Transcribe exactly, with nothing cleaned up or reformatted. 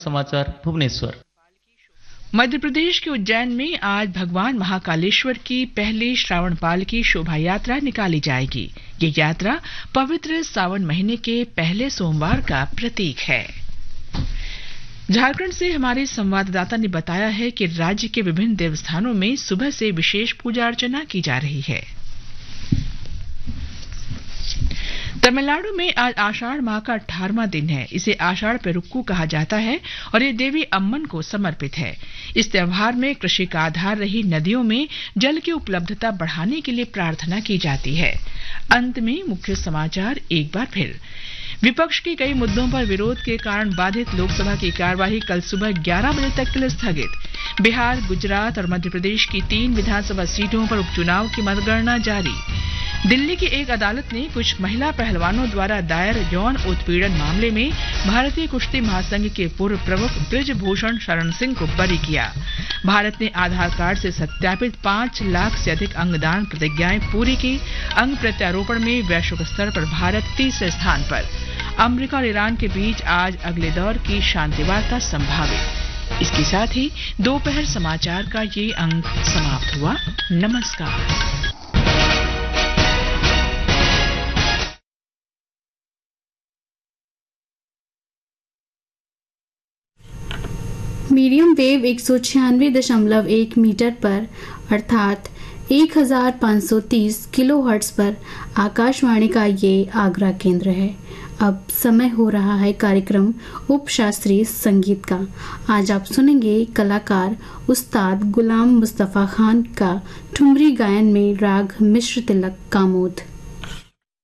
समाचार भुवनेश्वर। मध्य प्रदेश के उज्जैन में आज भगवान महाकालेश्वर की पहली श्रावण पाल की शोभा यात्रा निकाली जाएगी। ये यात्रा पवित्र सावन महीने के पहले सोमवार का प्रतीक है। झारखंड से हमारे संवाददाता ने बताया है कि राज्य के विभिन्न देवस्थानों में सुबह से विशेष पूजा अर्चना की जा रही है। तमिलनाडु में आज आषाढ़ माह का अठारहवां दिन है। इसे आषाढ़ पेरुक्कू कहा जाता है और ये देवी अम्मन को समर्पित है। इस त्योहार में कृषि का आधार रही नदियों में जल की उपलब्धता बढ़ाने के लिए प्रार्थना की जाती है। अंत में मुख्य समाचार एक बार फिर। विपक्ष के कई मुद्दों पर विरोध के कारण बाधित लोकसभा की कार्यवाही कल सुबह ग्यारह बजे तक के लिए स्थगित। बिहार, गुजरात और मध्य प्रदेश की तीन विधानसभा सीटों पर उपचुनाव की मतगणना जारी। दिल्ली की एक अदालत ने कुछ महिला पहलवानों द्वारा दायर यौन उत्पीड़न मामले में भारतीय कुश्ती महासंघ के पूर्व प्रमुख ब्रिजभूषण शरण सिंह को बरी किया। भारत ने आधार कार्ड से सत्यापित पांच लाख से अधिक अंगदान प्रतिज्ञाएं पूरी की। अंग प्रत्यारोपण में वैश्विक स्तर पर भारत तीसरे स्थान पर। अमेरिका और ईरान के बीच आज अगले दौर की शांति वार्ता संभावित। इसके साथ ही दोपहर समाचार का ये अंक समाप्त हुआ। नमस्कार। मीडियम वेव एक सौ छियानवे दशमलव एक मीटर पर अर्थात एक हजार पाँच सौ तीस किलो हर्ट्ज पर आकाशवाणी का ये आगरा केंद्र है। अब समय हो रहा है कार्यक्रम उपशास्त्रीय संगीत का। आज आप सुनेंगे कलाकार उस्ताद गुलाम मुस्तफ़ा खान का ठुमरी गायन में राग मिश्र तिलक कामोद।